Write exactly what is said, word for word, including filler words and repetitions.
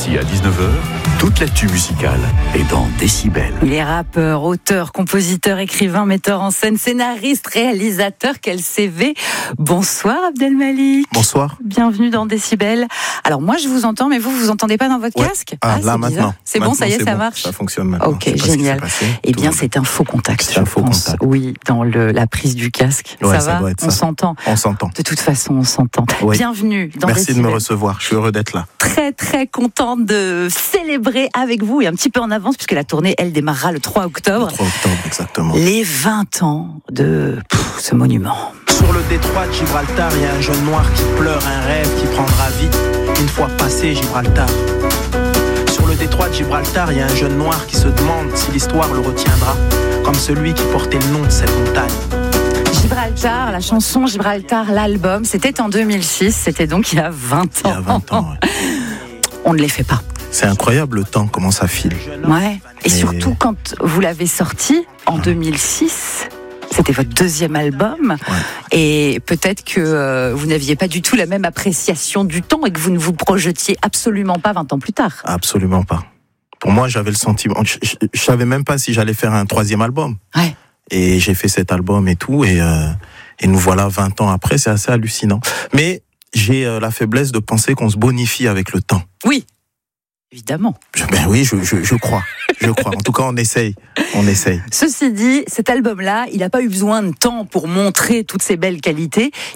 midi à dix-neuf heures, toute l'actu musicale est dans Décibel. Il est rappeur, auteur, compositeur, écrivain, metteur en scène, scénariste, réalisateur. Quel C V. Bonsoir Abdelmalik. Bonsoir. Bienvenue dans Décibel. Alors moi je vous entends, mais vous, vous entendez pas dans votre ouais. casque? Ah, ah là c'est maintenant. C'est maintenant, bon, ça y est, ça bon. marche. Ça fonctionne maintenant. Ok, génial. Eh bien, c'est un faux contact. C'est un faux pense. contact. Oui, dans le, la prise du casque. Ouais, ça, ça va doit être On ça. s'entend. On s'entend. De toute façon, on s'entend. Oui. Bienvenue dans Merci Décibel. de me recevoir. Je suis heureux d'être là. Très très contente de célébrer avec vous et un petit peu en avance puisque la tournée elle démarrera le trois octobre. Le trois octobre, exactement. Les vingt ans de pff, ce monument. Sur le détroit de Gibraltar, il y a un jeune noir qui pleure un rêve qui prendra vie une fois passé Gibraltar. Sur le détroit de Gibraltar, il y a un jeune noir qui se demande si l'histoire le retiendra, comme celui qui portait le nom de cette montagne. Gibraltar, la chanson Gibraltar, l'album, c'était en deux mille six, c'était donc il y a vingt ans. Il y a vingt ans, ouais. On ne les fait pas. C'est incroyable le temps, comment ça file. Ouais. Et Et... surtout quand vous l'avez sorti en deux mille six, c'était votre deuxième album. Ouais. Et peut-être que euh, vous n'aviez pas du tout la même appréciation du temps et que vous ne vous projetiez absolument pas vingt ans plus tard. Absolument pas. Pour moi, j'avais le sentiment... Je, je, je savais même pas si j'allais faire un troisième album. Ouais. Et j'ai fait cet album et tout, et, euh, et nous voilà vingt ans après, c'est assez hallucinant. Mais j'ai euh, la faiblesse de penser qu'on se bonifie avec le temps. Oui, évidemment. Je, ben oui, je, je, je crois, je crois. En tout cas, on essaye, on essaye. Ceci dit, cet album-là, il n'a pas eu besoin de temps pour montrer toutes ses belles qualités.